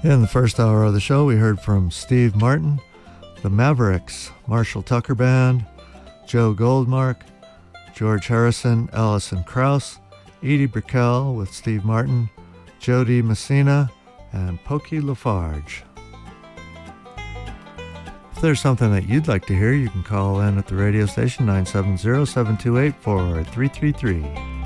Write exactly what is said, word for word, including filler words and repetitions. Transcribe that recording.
In the first hour of the show, we heard from Steve Martin, the Mavericks, Marshall Tucker Band, Joe Goldmark, George Harrison, Alison Krauss, Edie Brickell with Steve Martin, Jody Messina, and Pokey Lafarge. If there's something that you'd like to hear, you can call in at the radio station nine seven zero, seven two eight, four three three three.